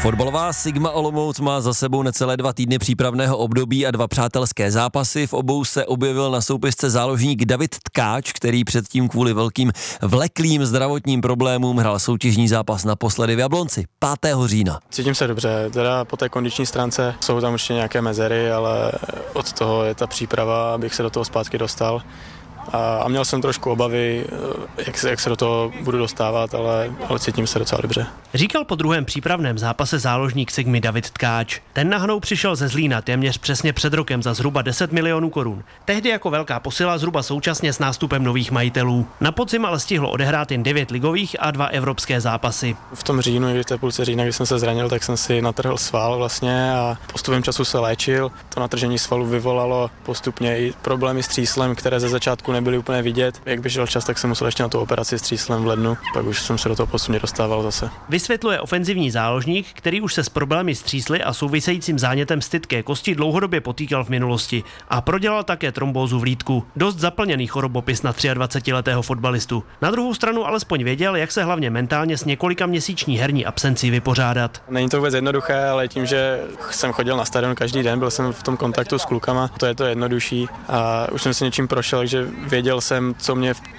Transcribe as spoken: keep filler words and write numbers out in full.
Fotbalová Sigma Olomouc má za sebou necelé dva týdny přípravného období a dva přátelské zápasy. V obou se objevil na soupisce záložník David Tkáč, který předtím kvůli velkým vleklým zdravotním problémům hrál soutěžní zápas naposledy v Jablonci pátého října. Cítím se dobře, teda po té kondiční stránce jsou tam určitě nějaké mezery, ale od toho je ta příprava, abych se do toho zpátky dostal. A měl jsem trošku obavy, jak se, jak se do toho budu dostávat, ale, ale cítím se docela dobře. Říkal po druhém přípravném zápase záložník Sigmy David Tkáč. Ten na Hanou přišel ze Zlína téměř přesně před rokem za zhruba deset milionů korun. Tehdy jako velká posila, zhruba současně s nástupem nových majitelů. Na podzim ale stihlo odehrát jen devět ligových a dva evropské zápasy. V tom říjnu, v té půlce října, když jsem se zranil, tak jsem si natrhl sval vlastně a postupem času se léčil. To natržení svalu vyvolalo postupně i problémy s tříslem, které ze začátku nebyly úplně vidět. Jak běžel čas, tak jsem musel ještě na tu operaci s tříslem v lednu, pak už jsem se do toho postupně dostával zase. Vysvětluje ofenzivní záložník, který už se s problémy s třísly a souvisejícím zánětem stytké kosti dlouhodobě potýkal v minulosti a prodělal také trombózu v lýdku. Dost zaplněný chorobopis na dvacetiletého fotbalistu. Na druhou stranu alespoň věděl, jak se hlavně mentálně s několika měsíční herní absencí vypořádat. Není to vůbec jednoduché, ale tím, že jsem chodil na stadion každý den, byl jsem v tom kontaktu s klukama, to je to jednodušší a už jsem si něčím prošel, že věděl jsem, co mě v